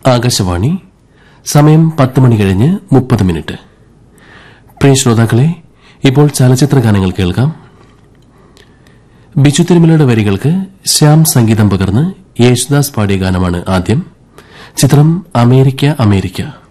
ആകാശവാണി. സമയം 10 മണി കഴിഞ്ഞ് 30 മിനിറ്റ്. പ്രിയ ശ്രോതാക്കളെ, ഇപ്പോൾ ചലച്ചിത്ര ഗാനങ്ങൾ കേൾക്കാം. ബിജു തിരുമലയുടെ വരികൾക്ക് ശ്യാം സംഗീതം പകർന്ന് യേശുദാസ് പാടിയ ഗാനമാണ് ആദ്യം. ചിത്രം അമേരിക്ക അമേരിക്ക.